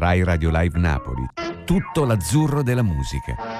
Rai Radio Live Napoli. Tutto l'azzurro della musica.